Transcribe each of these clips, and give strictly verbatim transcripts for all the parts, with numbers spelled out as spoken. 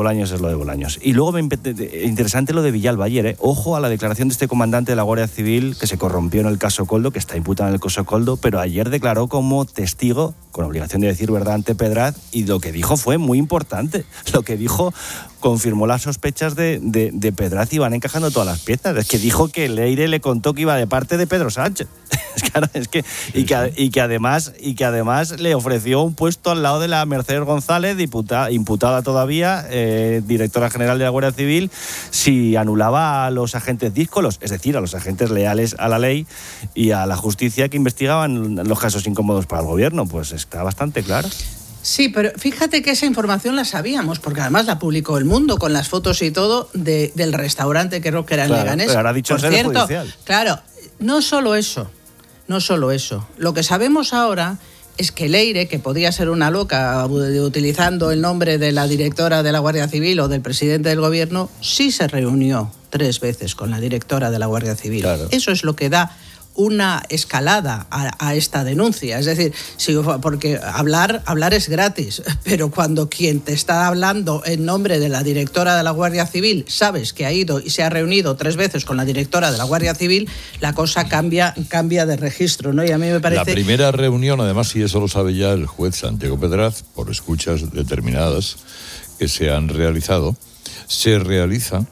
Bolaños es lo de Bolaños. Y luego me interesante lo de Villalba ayer, ¿eh? Ojo a la declaración de este comandante de la Guardia Civil que se corrompió en el caso Coldo, que está imputado en el caso Coldo, pero ayer declaró como testigo, con obligación de decir verdad ante Pedraz, y lo que dijo fue muy importante. Lo que dijo confirmó las sospechas de, de, de Pedraz y van encajando todas las piezas. Es que dijo que Leire le contó que iba de parte de Pedro Sánchez. Claro, es que, y, que, y, que además, y que además le ofreció un puesto al lado de la Mercedes González, diputada, imputada todavía, eh, directora general de la Guardia Civil, si anulaba a los agentes díscolos, es decir, a los agentes leales a la ley y a la justicia que investigaban los casos incómodos para el gobierno. Pues está bastante claro. Sí, pero fíjate que esa información la sabíamos, porque además la publicó El Mundo con las fotos y todo de, del restaurante, creo que era en claro, Leganés. Pero ahora ha dicho Por sede cierto, judicial. Claro, no solo eso, no solo eso. Lo que sabemos ahora es que Leire, que podía ser una loca utilizando el nombre de la directora de la Guardia Civil o del presidente del gobierno, sí se reunió tres veces con la directora de la Guardia Civil. Claro. Eso es lo que da una escalada a, a esta denuncia. Es decir, si, porque hablar, hablar es gratis, pero cuando quien te está hablando en nombre de la directora de la Guardia Civil sabes que ha ido y se ha reunido tres veces con la directora de la Guardia Civil, la cosa cambia, cambia de registro, ¿no? Y a mí me parece... La primera reunión, además, y eso lo sabe ya el juez Santiago Pedraz, por escuchas determinadas que se han realizado, se realiza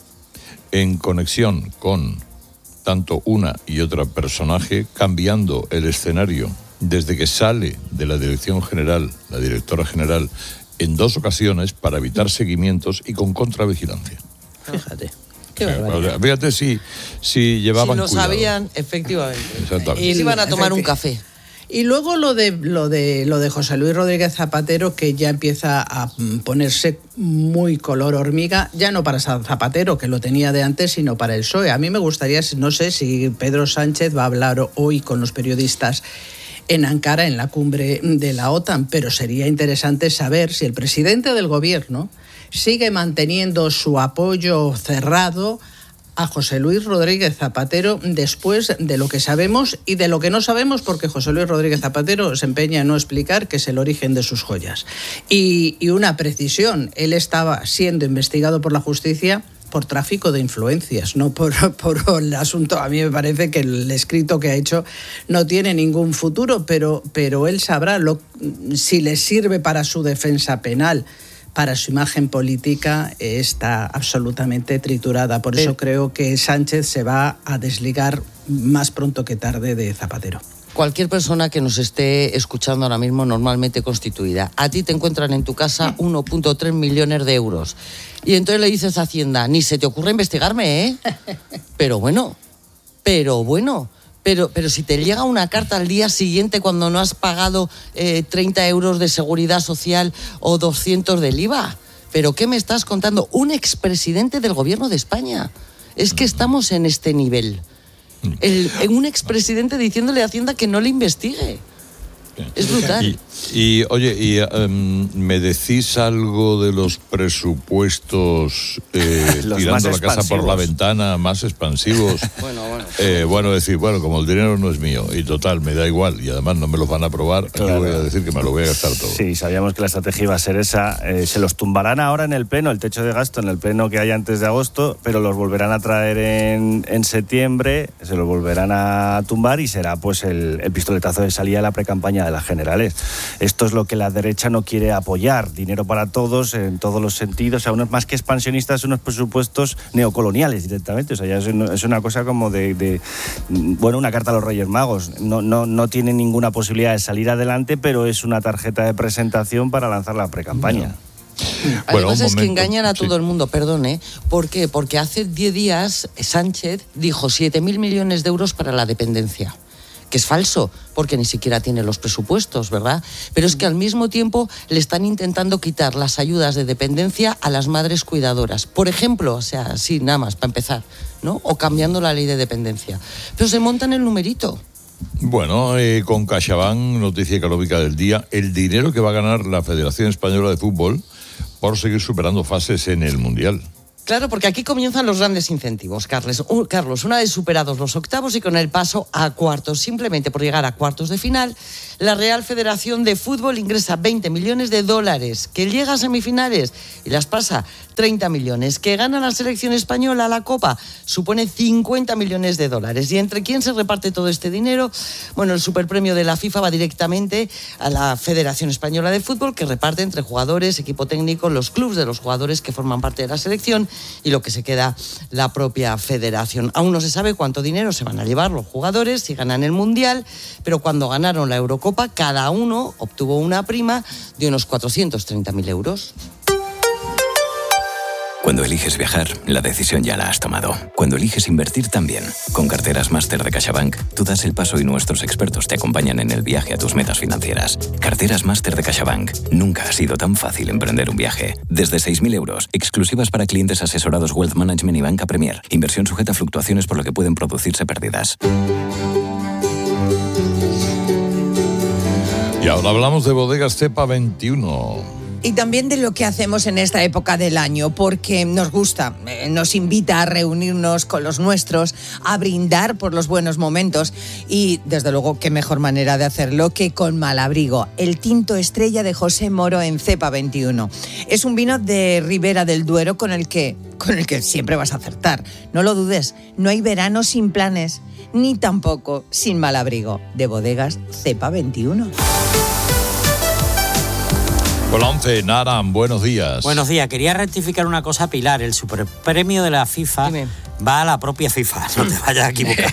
en conexión con tanto una y otra personaje, cambiando el escenario desde que sale de la dirección general, la directora general, en dos ocasiones para evitar seguimientos y con contravigilancia. Fíjate. Qué barbaridad. Fíjate si, si llevaban Si lo cuidado. sabían, efectivamente. Exactamente. Y se iban a tomar un café. Y luego lo de lo de lo de José Luis Rodríguez Zapatero, que ya empieza a ponerse muy color hormiga, ya no para Zapatero, que lo tenía de antes, sino para el P S O E. A mí me gustaría, no sé si Pedro Sánchez va a hablar hoy con los periodistas en Ankara, en la cumbre de la OTAN, pero sería interesante saber si el presidente del gobierno sigue manteniendo su apoyo cerrado a José Luis Rodríguez Zapatero después de lo que sabemos y de lo que no sabemos, porque José Luis Rodríguez Zapatero se empeña en no explicar qué es el origen de sus joyas. Y, y una precisión, él estaba siendo investigado por la justicia por tráfico de influencias, no por, por el asunto. A mí me parece que el escrito que ha hecho no tiene ningún futuro, pero, pero él sabrá lo, si le sirve para su defensa penal. Para su imagen política está absolutamente triturada. Por eso creo que Sánchez se va a desligar más pronto que tarde de Zapatero. Cualquier persona que nos esté escuchando ahora mismo normalmente constituida, a ti te encuentran en tu casa uno punto tres millones de euros. Y entonces le dices a Hacienda, ni se te ocurre investigarme, ¿eh? Pero bueno, pero bueno... Pero, pero si te llega una carta al día siguiente cuando no has pagado eh, treinta euros de seguridad social o doscientos del I V A, ¿pero qué me estás contando? Un expresidente del gobierno de España. Es que estamos en este nivel. El, un expresidente diciéndole a Hacienda que no le investigue. Es brutal. Y, y oye, y, um, ¿me decís algo de los presupuestos eh, los tirando la casa por la ventana, más expansivos? Bueno, bueno. Eh, bueno, decir, bueno, como el dinero no es mío y total, me da igual y además no me los van a aprobar, claro. Aquí voy a decir que me lo voy a gastar todo. Sí, sabíamos que la estrategia iba a ser esa. Eh, se los tumbarán ahora en el pleno, el techo de gasto en el pleno que hay antes de agosto, pero los volverán a traer en, en septiembre, se los volverán a tumbar y será pues el, el pistoletazo de salida de la precampaña de las generales. Esto es lo que la derecha no quiere apoyar, dinero para todos en todos los sentidos, o sea, unos más que expansionistas, unos presupuestos neocoloniales directamente, o sea, ya es, es una cosa como de, de, bueno, una carta a los Reyes Magos, no, no, no tiene ninguna posibilidad de salir adelante, pero es una tarjeta de presentación para lanzar la precampaña. No. Bueno, además es que engañan a todo sí. el mundo, perdón, ¿eh? ¿Por qué? Porque hace diez días Sánchez dijo siete mil millones de euros para la dependencia. Que es falso, porque ni siquiera tiene los presupuestos, ¿verdad? Pero es que al mismo tiempo le están intentando quitar las ayudas de dependencia a las madres cuidadoras. Por ejemplo, o sea, sí, nada más, para empezar, ¿no? O cambiando la ley de dependencia. Pero se montan el numerito. Bueno, eh, con CaixaBank, noticia económica del día, el dinero que va a ganar la Federación Española de Fútbol por seguir superando fases en el Mundial. Claro, porque aquí comienzan los grandes incentivos, Carles. Uh, Carlos. Una vez superados los octavos y con el paso a cuartos, simplemente por llegar a cuartos de final, la Real Federación de Fútbol ingresa veinte millones de dólares, que llega a semifinales y las pasa treinta millones, que gana la selección española la Copa, supone cincuenta millones de dólares. ¿Y entre quién se reparte todo este dinero? Bueno, el superpremio de la FIFA va directamente a la Federación Española de Fútbol, que reparte entre jugadores, equipo técnico, los clubes de los jugadores que forman parte de la selección y lo que se queda la propia federación. Aún no se sabe cuánto dinero se van a llevar los jugadores si ganan el Mundial, pero cuando ganaron la Eurocopa, cada uno obtuvo una prima de unos cuatrocientos treinta mil euros. Cuando eliges viajar, la decisión ya la has tomado. Cuando eliges invertir también. Con Carteras Máster de CaixaBank, tú das el paso y nuestros expertos te acompañan en el viaje a tus metas financieras. Carteras Máster de CaixaBank. Nunca ha sido tan fácil emprender un viaje. Desde seis mil euros, exclusivas para clientes asesorados Wealth Management y Banca Premier. Inversión sujeta a fluctuaciones por lo que pueden producirse pérdidas. Y ahora hablamos de Bodegas Cepa veintiuno. Y también de lo que hacemos en esta época del año, porque nos gusta, eh, nos invita a reunirnos con los nuestros, a brindar por los buenos momentos y, desde luego, qué mejor manera de hacerlo que con Malabrigo, el tinto estrella de José Moro en Cepa veintiuno. Es un vino de Ribera del Duero con el que, con el que siempre vas a acertar. No lo dudes, no hay verano sin planes, ni tampoco sin Malabrigo, de Bodegas Cepa veintiuno. Con la once, Naran, buenos días. Buenos días. Quería rectificar una cosa, Pilar. El superpremio de la FIFA Dime. va a la propia FIFA. No te vayas a equivocar.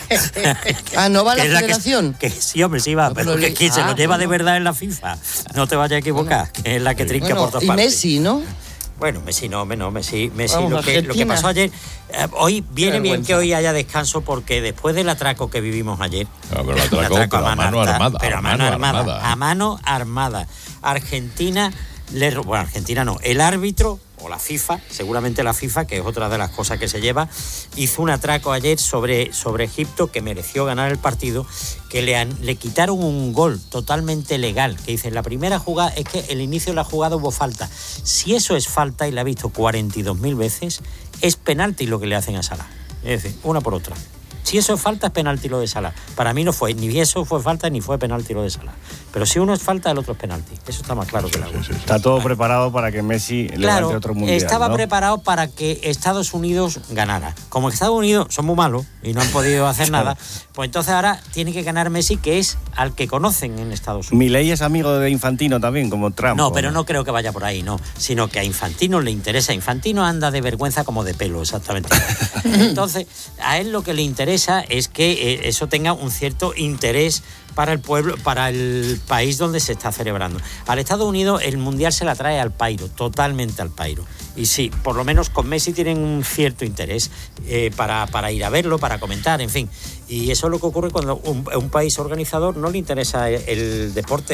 Ah, ¿no va a la federación? Que, que sí, hombre, sí va. No, pero, pero que quien ah, se lo lleva de verdad en la FIFA. No te vayas a equivocar. Bueno, que es la que trinca bueno, por todas y partes. Y Messi, ¿no? Bueno, Messi no, no Messi, Messi Vamos, lo, que, lo que pasó ayer, eh, hoy viene bien que hoy haya descanso porque después del atraco que vivimos ayer, no, pero el atraco, atraco pero a mano armada, pero a mano, mano armada, armada, a mano armada, Argentina, le, bueno, Argentina no, el árbitro o la FIFA, seguramente la FIFA, que es otra de las cosas que se lleva, hizo un atraco ayer sobre, sobre Egipto que mereció ganar el partido, que le, han, le quitaron un gol totalmente legal, que dice, la primera jugada, es que el inicio de la jugada hubo falta. Si eso es falta, y la ha visto cuarenta y dos mil veces, es penalti lo que le hacen a Salah. Es decir, una por otra. Si eso es falta, es penalti lo de Salah. Para mí no fue, ni eso fue falta, ni fue penalti lo de Salah. Pero si uno es falta, el otro es penalti. Eso está más claro que la agua. Sí, sí, sí. Está todo preparado para que Messi claro, levante otro mundial, estaba ¿no? preparado para que Estados Unidos ganara. Como Estados Unidos son muy malos y no han podido hacer nada, pues entonces ahora tiene que ganar Messi, que es al que conocen en Estados Unidos. Milei es amigo de Infantino también, como Trump. No, pero no creo que vaya por ahí, no. Sino que a Infantino le interesa. Infantino anda de vergüenza como de pelo, exactamente. Entonces, a él lo que le interesa es que eso tenga un cierto interés para el pueblo, para el país donde se está celebrando. Al Estados Unidos el Mundial se la trae al pairo, totalmente al pairo. Y sí, por lo menos con Messi tienen un cierto interés eh, para, para ir a verlo, para comentar, en fin. Y eso es lo que ocurre cuando un, un país organizador no le interesa el, el deporte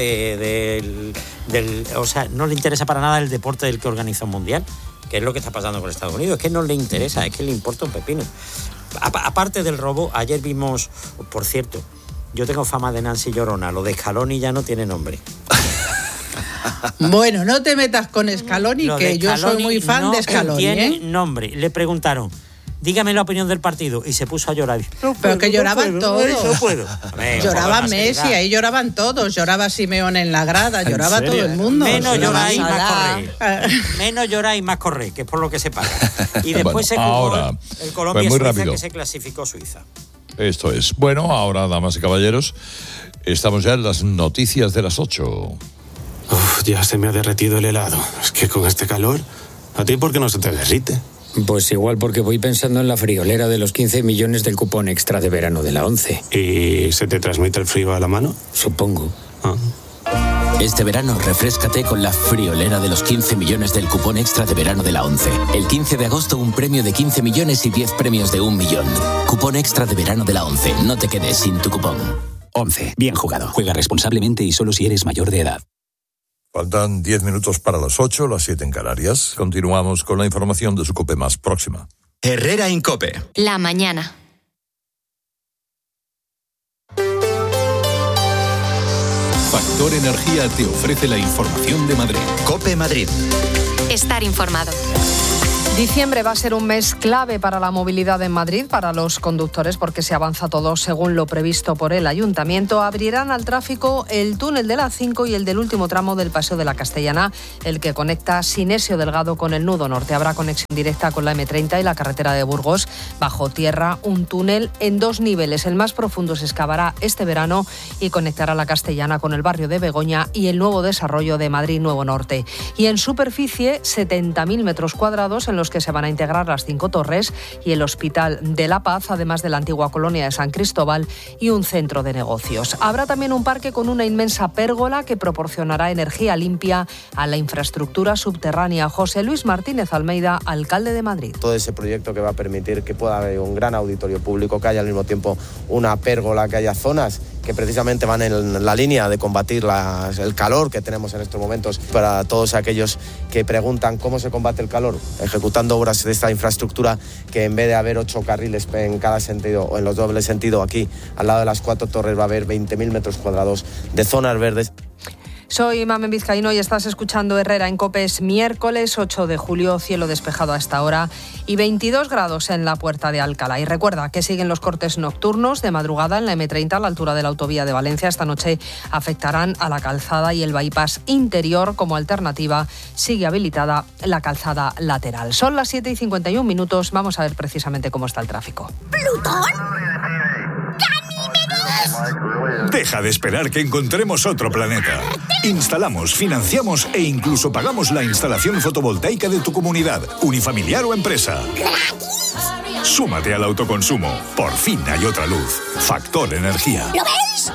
del, del... O sea, no le interesa para nada el deporte del que organiza un Mundial, que es lo que está pasando con Estados Unidos. Es que no le interesa, es que le importa un pepino. Aparte del robo, ayer vimos, por cierto, yo tengo fama de Nancy Llorona, lo de Scaloni ya no tiene nombre. Bueno, no te metas con Scaloni, lo que yo soy muy fan no de Scaloni. Tiene ¿eh? nombre. Le preguntaron, dígame la opinión del partido, y se puso a llorar. No pero puedo, que lloraban no todos. No puedo. Ver, lloraba Messi, ahí lloraban todos. Lloraba Simeone en la grada, lloraba todo el mundo. Menos llorar y más correr. Menos llorar y más correr, que es por lo que se paga. Y después bueno, se jugó ahora, el Colombia-Suiza, pues rápido. que se clasificó Suiza. Esto es. Bueno, ahora, damas y caballeros, estamos ya en las noticias de las ocho. Uf, ya se me ha derretido el helado. Es que con este calor, ¿a ti por qué no se te derrite? Pues igual porque voy pensando en la friolera de los quince millones del cupón extra de verano de la once. ¿Y se te transmite el frío a la mano? Supongo. Ah. Este verano refréscate con la friolera de los quince millones del cupón extra de verano de la once. El quince de agosto un premio de quince millones y diez premios de un millón. Cupón extra de verano de la once. No te quedes sin tu cupón. once. Bien jugado. Juega responsablemente y solo si eres mayor de edad. Faltan diez minutos para las ocho, las siete en Canarias. Continuamos con la información de su COPE más próxima. Herrera Incope. La mañana. Factor Energía te ofrece la información de Madrid. COPE Madrid. Estar informado. Diciembre va a ser un mes clave para la movilidad en Madrid, para los conductores, porque se avanza todo según lo previsto por el Ayuntamiento. Abrirán al tráfico el túnel de la cinco y el del último tramo del Paseo de la Castellana, el que conecta Sinesio Delgado con el nudo norte. Habrá conexión directa con la eme treinta y la carretera de Burgos. Bajo tierra, un túnel en dos niveles. El más profundo se excavará este verano y conectará la Castellana con el barrio de Begoña y el nuevo desarrollo de Madrid Nuevo Norte. Y en superficie, setenta mil metros cuadrados en los que se van a integrar las cinco torres y el Hospital de la Paz, además de la antigua colonia de San Cristóbal y un centro de negocios. Habrá también un parque con una inmensa pérgola que proporcionará energía limpia a la infraestructura subterránea. José Luis Martínez Almeida, alcalde de Madrid. Todo ese proyecto que va a permitir que pueda haber un gran auditorio público, que haya al mismo tiempo una pérgola, que haya zonas que precisamente van en la línea de combatir las, el calor que tenemos en estos momentos. Para todos aquellos que preguntan cómo se combate el calor, ejecutando obras de esta infraestructura, que en vez de haber ocho carriles en cada sentido o en los dobles sentidos, aquí al lado de las cuatro torres va a haber veinte mil metros cuadrados de zonas verdes. Soy Mamen Vizcaíno y estás escuchando Herrera en COPE. Es miércoles ocho de julio, cielo despejado a esta hora y veintidós grados en la Puerta de Alcalá. Y recuerda que siguen los cortes nocturnos de madrugada en la eme treinta a la altura de la autovía de Valencia. Esta noche afectarán a la calzada y el bypass interior. Como alternativa, sigue habilitada la calzada lateral. Son las siete y cincuenta y un minutos. Vamos a ver precisamente cómo está el tráfico. ¿Plutón? Deja de esperar que encontremos otro planeta. Instalamos, financiamos e incluso pagamos la instalación fotovoltaica de tu comunidad, unifamiliar o empresa. Súmate al autoconsumo. Por fin hay otra luz. Factor Energía. ¿Lo ves?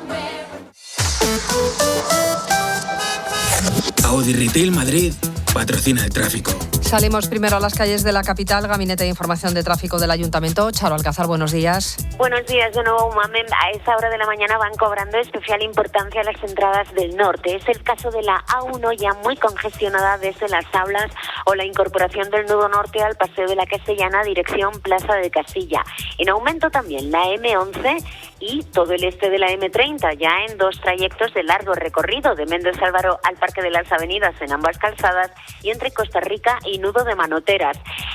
Audi Retail Madrid patrocina el tráfico. Salimos primero a las calles de la capital. Gabinete de Información de Tráfico del Ayuntamiento. Charo Alcázar, buenos días. Buenos días de nuevo, Mamen. A esa hora de la mañana van cobrando especial importancia las entradas del norte. Es el caso de la A uno, ya muy congestionada desde Las Aulas, o la incorporación del nudo norte al Paseo de la Castellana, dirección Plaza de Castilla. En aumento también la eme once y todo el este de la eme treinta, ya en dos trayectos de largo recorrido, de Méndez Álvaro al Parque de las Avenidas en ambas calzadas y entre Costa Rica y Nudo de Manoteras.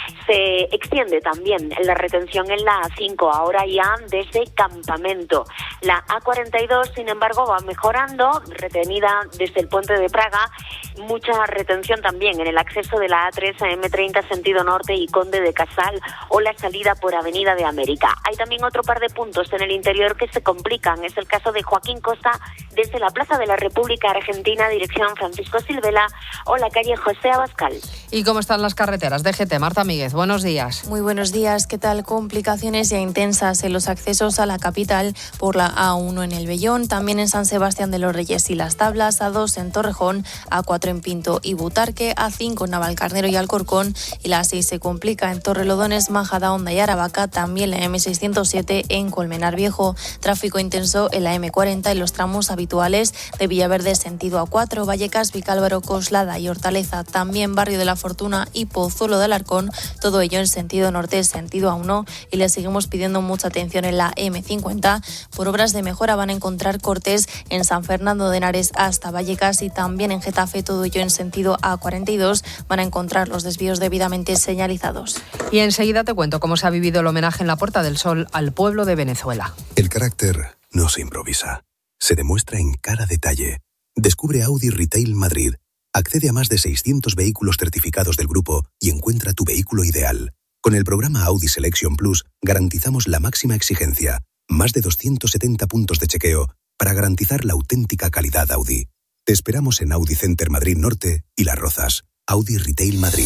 Se extiende también la retención en la A cinco, ahora ya desde Campamento. La A cuarenta y dos, sin embargo, va mejorando, retenida desde el Puente de Praga. Mucha retención también en el acceso de la A tres a eme treinta sentido norte y Conde de Casal, o la salida por Avenida de América. Hay también otro par de puntos en el interior que se complican. Es el caso de Joaquín Costa desde la Plaza de la República Argentina, dirección Francisco Silvela, o la calle José Abascal. ¿Y cómo están las carreteras? D G T, Marta Míguez, buenos días. Muy buenos días. ¿Qué tal? Complicaciones ya intensas en los accesos a la capital por la A uno en el Vellón, también en San Sebastián de los Reyes y Las Tablas, A dos en Torrejón, A cuatro en Pinto y Butarque, A cinco en Navalcarnero y Alcorcón, y la A seis se complica en Torrelodones, Majadahonda y Aravaca, también la eme seiscientos siete en Colmenar Viejo. Tráfico intenso en la eme cuarenta en los tramos habituales de Villaverde sentido A cuatro, Vallecas, Vicálvaro, Coslada y Hortaleza, también Barrio de la Fortuna y Pozuelo de Alarcón, todo ello en sentido norte, sentido A uno, y le seguimos pidiendo mucha atención en la eme cincuenta. Por obras de mejora van a encontrar cortes en San Fernando de Henares hasta Vallecas y también en Getafe, todo ello en sentido A cuarenta y dos, van a encontrar los desvíos debidamente señalizados. Y enseguida te cuento cómo se ha vivido el homenaje en la Puerta del Sol al pueblo de Venezuela. El carácter no se improvisa, se demuestra en cada detalle. Descubre Audi Retail Madrid. Accede a más de seiscientos vehículos certificados del grupo y encuentra tu vehículo ideal. Con el programa Audi Selection Plus garantizamos la máxima exigencia, más de doscientos setenta puntos de chequeo para garantizar la auténtica calidad Audi. Te esperamos en Audi Center Madrid Norte y Las Rozas. Audi Retail Madrid.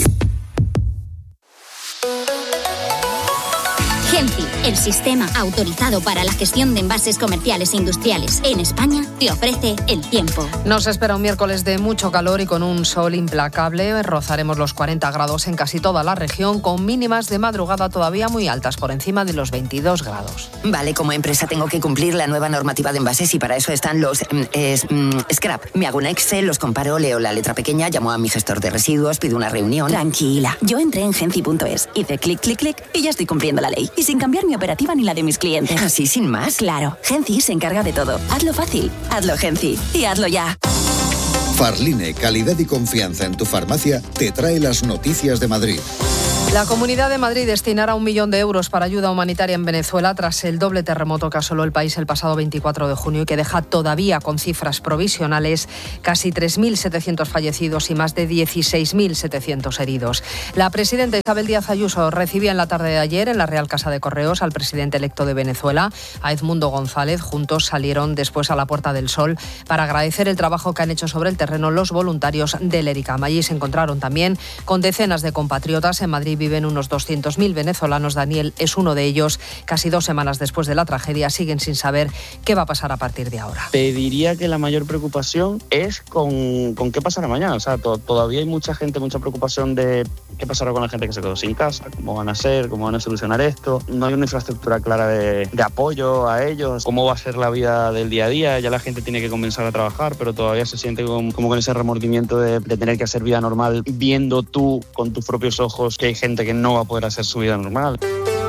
Genfi, el sistema autorizado para la gestión de envases comerciales e industriales en España, te ofrece el tiempo. Nos espera un miércoles de mucho calor y con un sol implacable. Rozaremos los cuarenta grados en casi toda la región, con mínimas de madrugada todavía muy altas, por encima de los veintidós grados. Vale, como empresa tengo que cumplir la nueva normativa de envases y para eso están los eh, mm, scrap. Me hago un Excel, los comparo, leo la letra pequeña, llamo a mi gestor de residuos, pido una reunión. Tranquila, yo entré en genci punto es, hice clic, clic, clic y ya estoy cumpliendo la ley. Y sin cambiar mi operativa ni la de mis clientes. ¿Así sin más? Claro, Genci se encarga de todo. Hazlo fácil, hazlo Genci y hazlo ya. Farline, calidad y confianza en tu farmacia, te trae las noticias de Madrid. La Comunidad de Madrid destinará un millón de euros para ayuda humanitaria en Venezuela tras el doble terremoto que asoló el país el pasado veinticuatro de junio y que deja todavía con cifras provisionales casi tres mil setecientos fallecidos y más de dieciséis mil setecientos heridos. La presidenta Isabel Díaz Ayuso recibía en la tarde de ayer en la Real Casa de Correos al presidente electo de Venezuela, a Edmundo González. Juntos salieron después a la Puerta del Sol para agradecer el trabajo que han hecho sobre el terreno los voluntarios del ERICAM. Allí se encontraron también con decenas de compatriotas. En Madrid viven unos doscientos mil venezolanos. Daniel es uno de ellos. Casi dos semanas después de la tragedia siguen sin saber qué va a pasar a partir de ahora. Te diría que la mayor preocupación es con, con qué pasará mañana. O sea, to, todavía hay mucha gente, mucha preocupación de qué pasará con la gente que se quedó sin casa, cómo van a ser, cómo van a solucionar esto. No hay una infraestructura clara de, de apoyo a ellos, cómo va a ser la vida del día a día. Ya la gente tiene que comenzar a trabajar, pero todavía se siente como, como con ese remordimiento de, de tener que hacer vida normal, viendo tú con tus propios ojos que hay gente que no va a poder hacer su vida normal.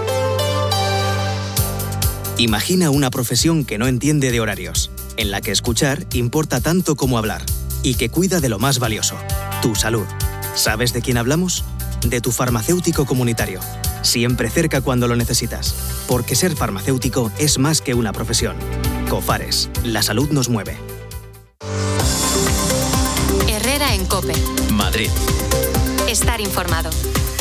Imagina una profesión que no entiende de horarios, en la que escuchar importa tanto como hablar y que cuida de lo más valioso, tu salud. ¿Sabes de quién hablamos? De tu farmacéutico comunitario, siempre cerca cuando lo necesitas, porque ser farmacéutico es más que una profesión. Cofares, la salud nos mueve. Herrera en COPE. Madrid. Estar informado.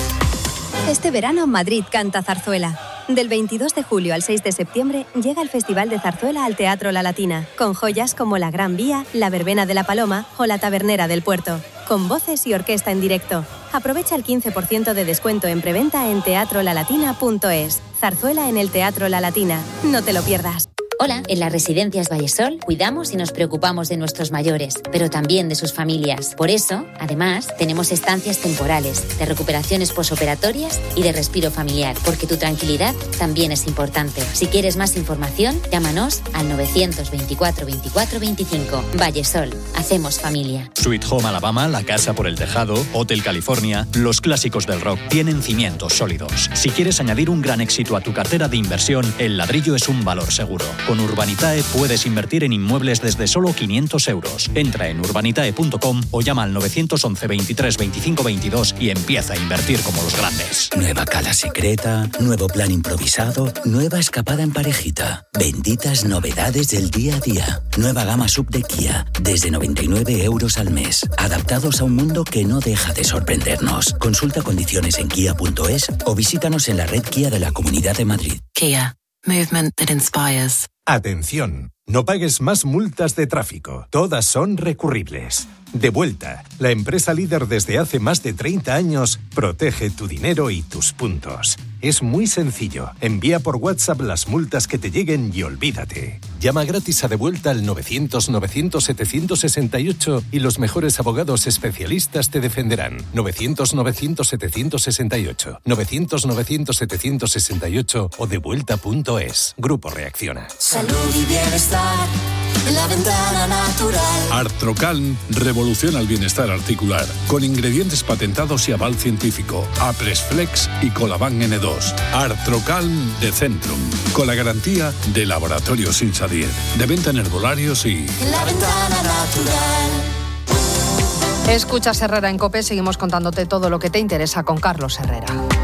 Este verano Madrid canta zarzuela. Del veintidós de julio al seis de septiembre llega el Festival de Zarzuela al Teatro La Latina, con joyas como La Gran Vía, La Verbena de la Paloma o La Tabernera del Puerto, con voces y orquesta en directo. Aprovecha el quince por ciento de descuento en preventa en teatro la latina punto es. Zarzuela en el Teatro La Latina. No te lo pierdas. Hola, en las Residencias Vallesol cuidamos y nos preocupamos de nuestros mayores, pero también de sus familias. Por eso, además, tenemos estancias temporales, de recuperaciones posoperatorias y de respiro familiar, porque tu tranquilidad también es importante. Si quieres más información, llámanos al novecientos veinticuatro veinticuatro veinticinco. Vallesol, hacemos familia. Sweet Home Alabama, La Casa por el Tejado, Hotel California, los clásicos del rock tienen cimientos sólidos. Si quieres añadir un gran éxito a tu cartera de inversión, el ladrillo es un valor seguro. Con Urbanitae puedes invertir en inmuebles desde solo quinientos euros. Entra en urbanitae punto com o llama al novecientos once veintitrés veinticinco veintidós y empieza a invertir como los grandes. Nueva cala secreta, nuevo plan improvisado, nueva escapada en parejita. Benditas novedades del día a día. Nueva gama sub de Kia, desde noventa y nueve euros al mes. Adaptados a un mundo que no deja de sorprendernos. Consulta condiciones en kia punto es o visítanos en la red Kia de la Comunidad de Madrid. Kia. Movement that inspires. Atención, no pagues más multas de tráfico. Todas son recurribles. Devuelta, la empresa líder desde hace más de treinta años, protege tu dinero y tus puntos. Es muy sencillo. Envía por WhatsApp las multas que te lleguen y olvídate. Llama gratis a Devuelta al novecientos novecientos setecientos sesenta y ocho y los mejores abogados especialistas te defenderán. novecientos novecientos setecientos sesenta y ocho, novecientos novecientos setecientos sesenta y ocho o devuelta punto es. Grupo Reacciona. Salud y bienestar en la ventana natural. Artrocalm revoluciona el bienestar articular con ingredientes patentados y aval científico. Apresflex y Colaban ene dos. Artrocalm de Centrum, con la garantía de Laboratorios Insadier. De venta en herbolarios y... En la ventana natural. Escuchas Herrera en COPE, seguimos contándote todo lo que te interesa con Carlos Herrera.